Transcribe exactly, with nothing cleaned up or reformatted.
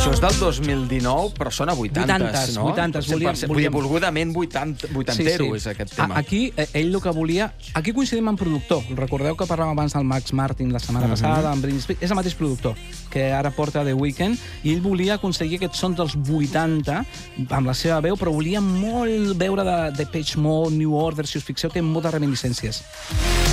Això és del dos mil dinou, però són a vuitantes, no? vuitantes, Vull dir, volgudament vuitantero és aquest tema. Aquí, ell el que volia... Aquí coincidim amb productor. Recordeu que parlàvem abans del Max Martin la setmana passada, amb Britney Spears. És el mateix productor que ara porta The Weeknd, i ell volia aconseguir aquests sons dels vuitanta amb la seva veu, però volia molt veure de Depeche Mode, New Order, si us fixeu, té moltes reminiscències.